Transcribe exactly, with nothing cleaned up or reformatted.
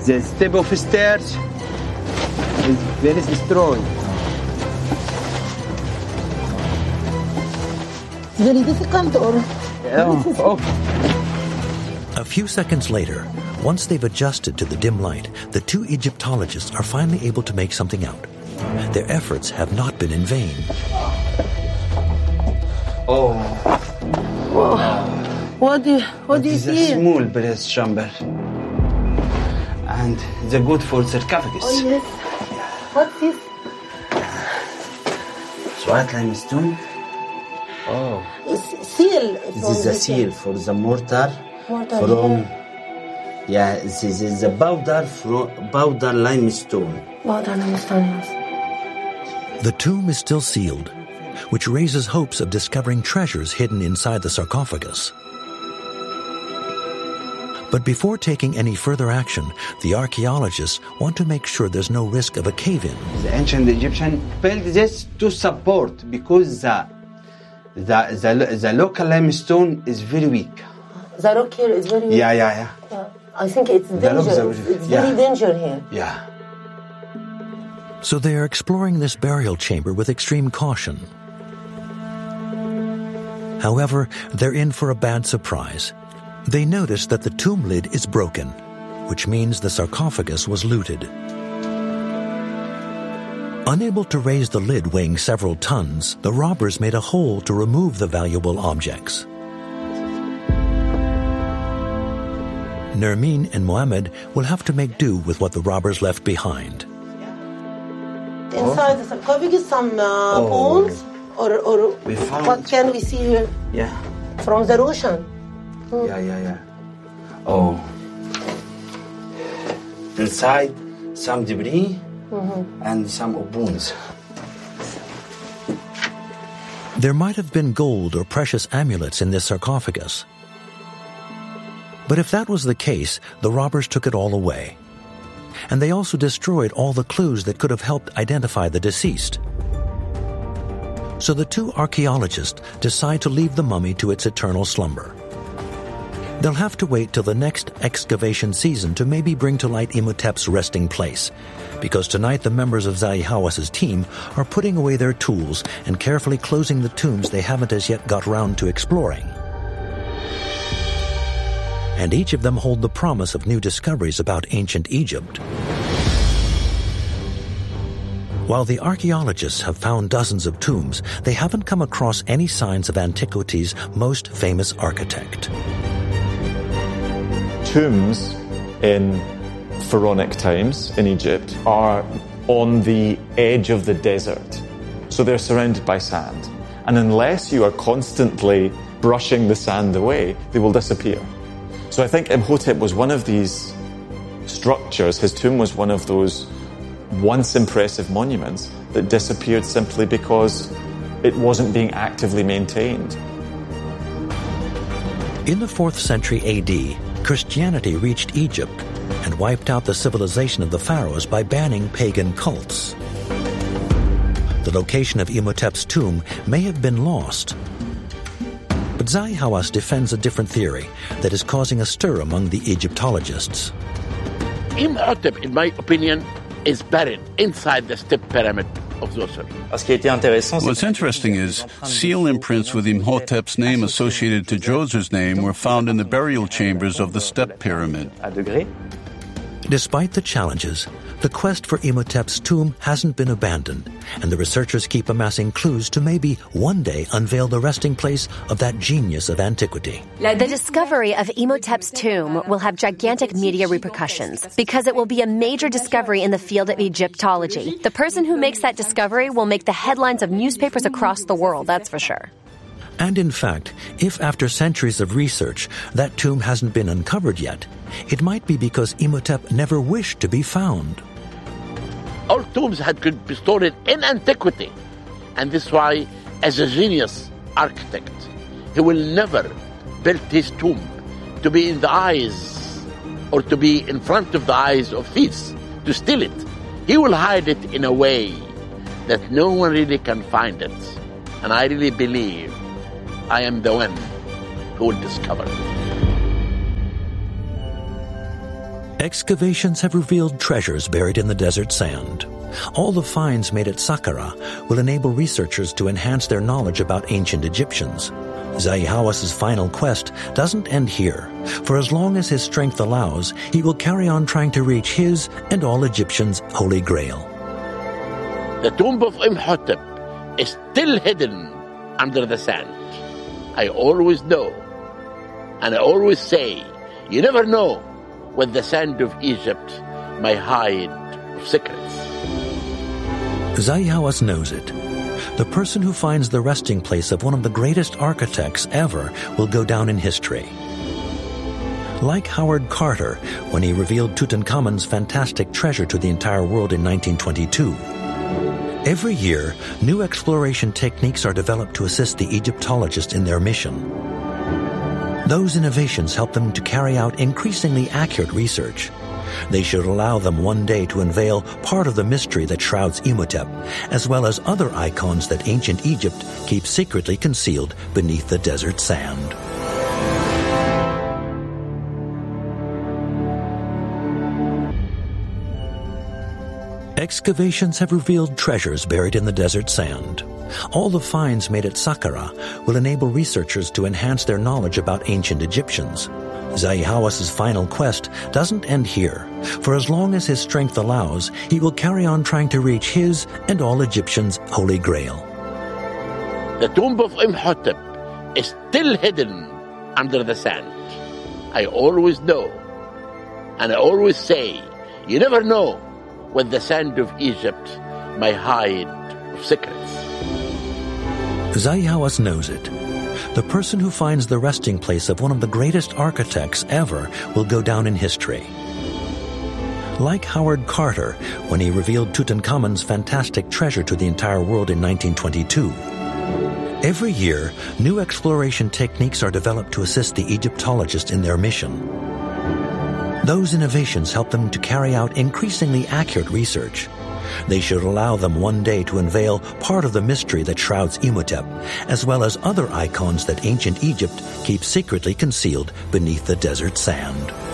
The step of stairs is very strong. Very difficult or? Oh, oh. A few seconds later, once they've adjusted to the dim light, the two Egyptologists are finally able to make something out. Their efforts have not been in vain. Oh. Whoa. What do you, what do you It's a see? small breast chamber. And the good for sarcophagus. Oh, yes. What's this? White limestone. Oh. It's seal. This is a seal for the mortar. Mortar, from, yeah. yeah, this is the powder from powder limestone. Powder limestone, yes. The tomb is still sealed, which raises hopes of discovering treasures hidden inside the sarcophagus. But before taking any further action, the archaeologists want to make sure there's no risk of a cave-in. The ancient Egyptian built this to support because the, the, the, the local limestone is very weak. The rock here is very weak. Yeah, yeah, yeah. yeah. I think it's The dangerous. rocks are- It's yeah. very dangerous here. Yeah. So they are exploring this burial chamber with extreme caution. However, they're in for a bad surprise. They notice that the tomb lid is broken, which means the sarcophagus was looted. Unable to raise the lid weighing several tons, the robbers made a hole to remove the valuable objects. Nermeen and Mohammed will have to make do with what the robbers left behind. Inside the sarcophagus, some uh, Oh. bones, or, or We found- what can we see here Yeah. from the ocean? Yeah, yeah, yeah. Oh. Inside, some debris and some bones. There might have been gold or precious amulets in this sarcophagus. But if that was the case, the robbers took it all away. And they also destroyed all the clues that could have helped identify the deceased. So the two archaeologists decide to leave the mummy to its eternal slumber. They'll have to wait till the next excavation season to maybe bring to light Imhotep's resting place, because tonight the members of Zahi Hawass's team are putting away their tools and carefully closing the tombs they haven't as yet got round to exploring. And each of them hold the promise of new discoveries about ancient Egypt. While the archaeologists have found dozens of tombs, they haven't come across any signs of antiquity's most famous architect. Tombs in pharaonic times in Egypt are on the edge of the desert. So they're surrounded by sand. And unless you are constantly brushing the sand away, they will disappear. So I think Imhotep was one of these structures, his tomb was one of those once impressive monuments that disappeared simply because it wasn't being actively maintained. In the fourth century A D, Christianity reached Egypt and wiped out the civilization of the pharaohs by banning pagan cults. The location of Imhotep's tomb may have been lost. But Zahi Hawass defends a different theory that is causing a stir among the Egyptologists. Imhotep, in my opinion, is buried inside the step pyramid of Djoser. What's interesting is seal imprints with Imhotep's name associated to Djoser's name were found in the burial chambers of the step pyramid. Despite the challenges, the quest for Imhotep's tomb hasn't been abandoned, and the researchers keep amassing clues to maybe one day unveil the resting place of that genius of antiquity. The discovery of Imhotep's tomb will have gigantic media repercussions because it will be a major discovery in the field of Egyptology. The person who makes that discovery will make the headlines of newspapers across the world, that's for sure. And in fact, if after centuries of research that tomb hasn't been uncovered yet, it might be because Imhotep never wished to be found. All tombs had could be stored in antiquity, and this is why, as a genius architect, he will never build his tomb to be in the eyes or to be in front of the eyes of thieves to steal it. He will hide it in a way that no one really can find it, and I really believe I am the one who will discover it. Excavations have revealed treasures buried in the desert sand. All the finds made at Saqqara will enable researchers to enhance their knowledge about ancient Egyptians. Zahi Hawas's final quest doesn't end here. For as long as his strength allows, he will carry on trying to reach his and all Egyptians' Holy Grail. The tomb of Imhotep is still hidden under the sand. I always know, and I always say, you never know when the sand of Egypt may hide secrets. Zahi Hawass knows it. The person who finds the resting place of one of the greatest architects ever will go down in history. Like Howard Carter, when he revealed Tutankhamun's fantastic treasure to the entire world in nineteen twenty-two. Every year, new exploration techniques are developed to assist the Egyptologists in their mission. Those innovations help them to carry out increasingly accurate research. They should allow them one day to unveil part of the mystery that shrouds Imhotep, as well as other icons that ancient Egypt keeps secretly concealed beneath the desert sand. Excavations have revealed treasures buried in the desert sand. All the finds made at Saqqara will enable researchers to enhance their knowledge about ancient Egyptians. Zahi Hawass's final quest doesn't end here. For as long as his strength allows, he will carry on trying to reach his and all Egyptians' Holy Grail. The tomb of Imhotep is still hidden under the sand. I always know, and I always say, you never know when the sand of Egypt may hide secrets. Zahi Hawass knows it. The person who finds the resting place of one of the greatest architects ever will go down in history. Like Howard Carter, when he revealed Tutankhamun's fantastic treasure to the entire world in nineteen twenty-two. Every year, new exploration techniques are developed to assist the Egyptologists in their mission. Those innovations help them to carry out increasingly accurate research. They should allow them one day to unveil part of the mystery that shrouds Imhotep, as well as other icons that ancient Egypt keeps secretly concealed beneath the desert sand.